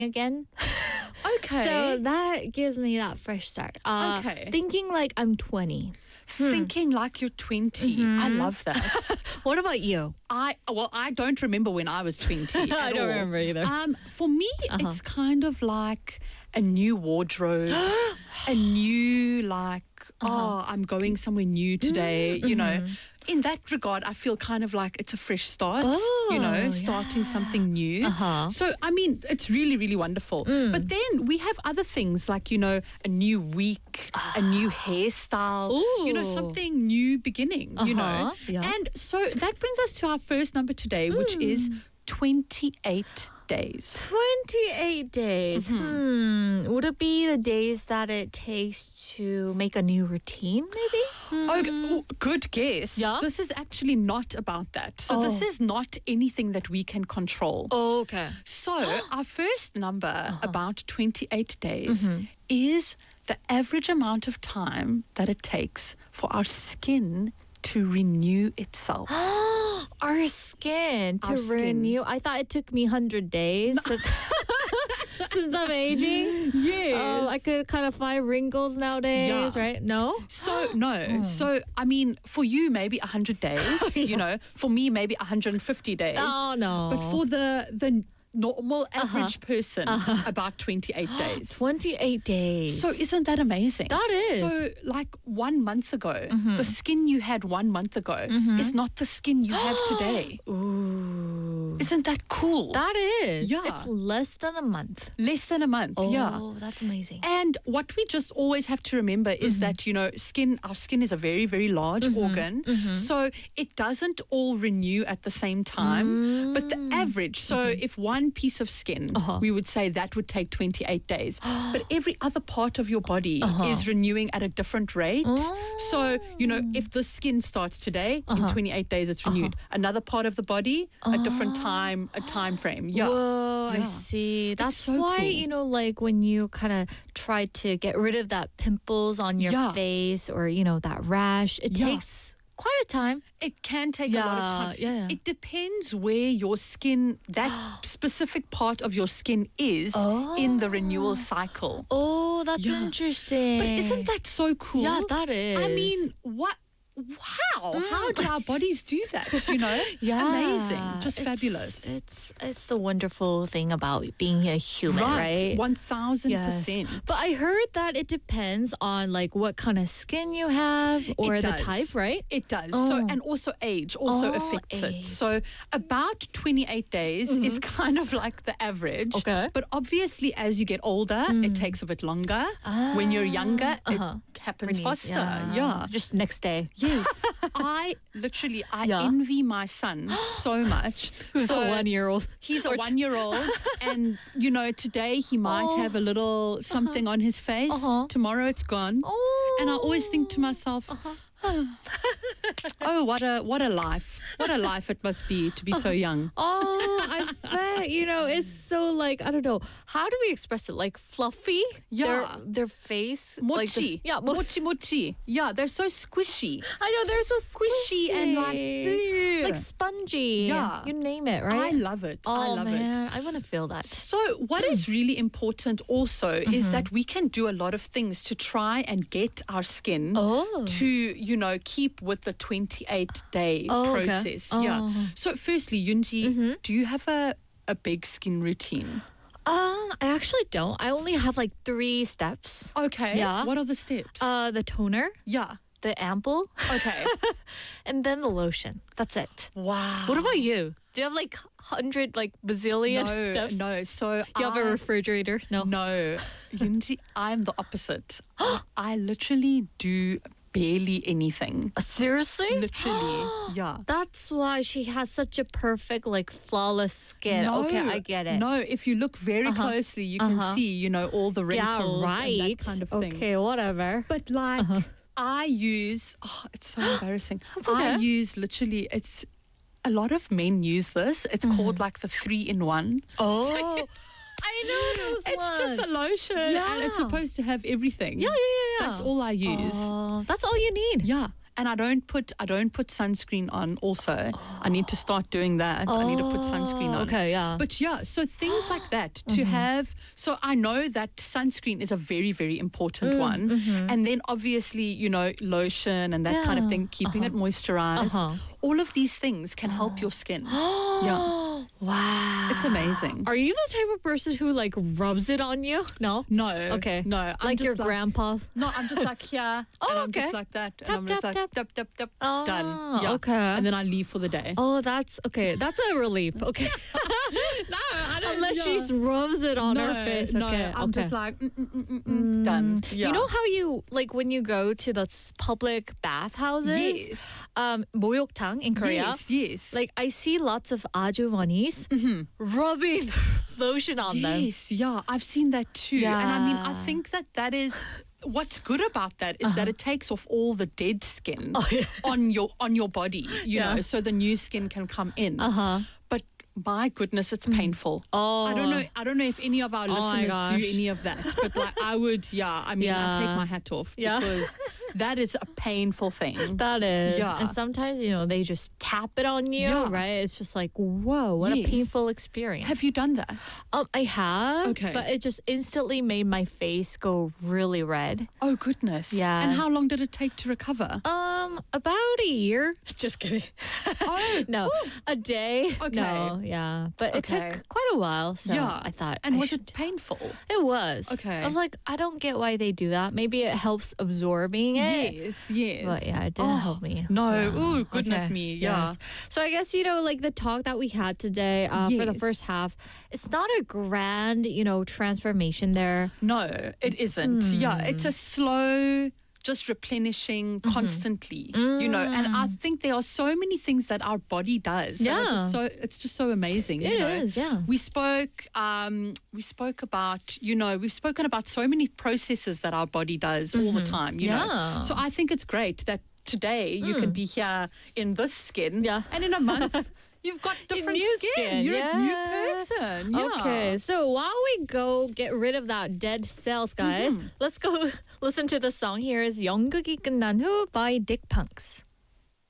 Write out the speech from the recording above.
again. Okay. So that gives me that fresh start. Okay. Thinking like I'm 20. Thinking like you're 20. I love that. What about you? I don't remember when I was 20 I at don't all. remember either. For me, it's kind of like a new wardrobe, a new I'm going somewhere new today, you know. In that regard, I feel kind of like it's a fresh start, starting something new. So, I mean, it's really, really wonderful. But then we have other things like, a new week, a new hairstyle, something new beginning, Yeah. And so that brings us to our first number today, which is 28 days. 28 days. Would it be the days that it takes to make a new routine, maybe? Okay, good guess. Yeah? This is actually not about that. So this is not anything that we can control. Okay. So our first number about 28 days is the average amount of time that it takes for our skin to renew itself. Our skin to Our skin. renew. I thought it took me 100 days since I'm aging. Yes. I could kind of find wrinkles nowadays, Yeah. right? No? So, no. So, I mean, for you, maybe 100 days, for me, maybe 150 days. Oh, no. But for the normal average person, about 28 days. 28 days. So isn't that amazing? That is. So like 1 month ago, the skin you had 1 month ago is not the skin you have today. Ooh. Isn't that cool? That is. Yeah. It's less than a month. Less than a month, yeah. Oh, that's amazing. And what we just always have to remember is that, our skin is a very, very large organ. So it doesn't all renew at the same time. But the average, so if one piece of skin, we would say that would take 28 days. But every other part of your body is renewing at a different rate. So, if the skin starts today, in 28 days it's renewed. Another part of the body, a different time, a time frame. Yeah. Whoa, I Yeah. see. That's so why, cool. like when you kind of try to get rid of that pimples on your Yeah. face or, that rash, it Yeah. takes quite a time. It can take a lot of time. Yeah. It depends where your skin, that specific part of your skin is in the renewal cycle. Oh, that's Yeah. interesting. But isn't that so cool? Yeah, that is. I mean, what? How? How do our bodies do that? Yeah. Amazing. Just fabulous. It's the wonderful thing about being a human, right? 1000%. But I heard that it depends on like what kind of skin you have or It the does. type, right? It does. Oh. So, and also age also affects it. age. So about 28 days is kind of like the average. Okay. But obviously as you get older, it takes a bit longer. When you're younger, it happens faster. Yeah. Just next day. Yes. I Yeah. envy my son so much. Who's So a 1-year-old? He's a 1-year-old, and today he might have a little something on his face. Tomorrow it's gone. Oh. And I always think to myself, oh, what a life. What a life it must be to be so young. Oh, I bet. It's so like, I don't know. How do we express it? Like fluffy? Yeah. Their face. Mochi. Like mochi mochi. Yeah, they're so squishy. I know, they're so Squishy and like spongy. Yeah. You name it, I right? love it. Oh, I love man. it. I want to feel that. So what is really important also is that we can do a lot of things to try and get our skin to, keep with the 28-day okay. process. Yeah. So firstly, Yunji, do you have a big skin routine? I actually don't. I only have like 3 steps. Okay. Yeah. What are the steps? The toner, yeah. the ampoule, Okay. and then the lotion. That's it. Wow. What about you? Do you have like 100, like bazillion steps? No. So Do you have a refrigerator? No. No. Yunji, I'm the opposite. I literally do barely anything. Seriously? Literally. Yeah. That's why she has such a perfect, like, flawless skin. Okay, I get it. No, if you look very closely, you can see, all the wrinkles and that kind of thing. Okay, whatever. But like, I use, it's so embarrassing. I use literally, it's, a lot of men use this. It's called like the 3-in-1. Oh, I know those It's ones. just a lotion and it's Yeah. supposed to have everything. Yeah. That's all I use. Oh, that's all you need. Yeah. And I don't put sunscreen on also. I need to start doing that. I need to put sunscreen on. Okay, yeah. But yeah, so things like that to have. So I know that sunscreen is a very, very important one. And then obviously, you know, lotion and that kind of Yeah. thing, keeping it moisturized. All of these things can help your skin. Yeah. Wow. It's amazing. Are you the type of person who like rubs it on you? No? No. Okay. No. I'm Like just your grandpa? No, I'm just like here. And I'm okay. just like that. Tap, and I'm just tap, like tap. tap, tap, tap. Oh, Done. Yeah. okay. And then I leave for the day. Oh, that's okay. That's a relief. Okay. No, I don't Unless she rubs it on her face. No, Okay. I'm okay. just like, done. Yeah. You know how you like when you go to the public bathhouses? Yes. 목욕탕 in Korea. Yes, yes. Like I see lots of ajumanis rubbing lotion on them. Yes, yeah, I've seen that too. And I mean, I Yeah. think that is what's good about that is that it takes off all the dead skin on your body, you Yeah. know, so the new skin can come in. But my goodness, it's painful. Oh. I don't know if any of our my listeners do gosh. any of that, but like I would, I mean, I take Yeah. my hat off Yeah. because that is a painful thing. That is. Yeah. And sometimes, you know, they just tap it on you, Yeah. right? It's just like, whoa, what a Yes. painful experience. Have you done that? I have. Okay. But it just instantly made my face go really red. Oh goodness. Yeah. And how long did it take to recover? About a year. Just kidding. Oh No, a day. Okay. No, yeah. But it Okay. took quite a while. So Yeah. I thought. And I was should- it painful? It was. Okay. I was like, I don't get why they do that. Maybe it helps absorbing it. Yes, yes. But yeah, it didn't help me. No. Yeah. Ooh, goodness Okay, me. Yeah. yes. So I guess, you know, like the talk that we had today for the Yes. first half, it's not a grand, you know, transformation there. No, it isn't. Yeah, it's a slow, just replenishing constantly, you know. And I think there are so many things that our body does. that are just Yeah. it's just so amazing. It you know. is, yeah. We spoke about, you know, we've spoken about so many processes that our body does all the time, you Yeah. know. So I think it's great that today you can be here in this skin. Yeah. And in a month you've got different new skin. skin, You're a new yeah. person. Yeah. Okay, so while we go get rid of that dead cells, guys, let's go listen to the song. Here is 연극이 끝난 후 by Dick Punks.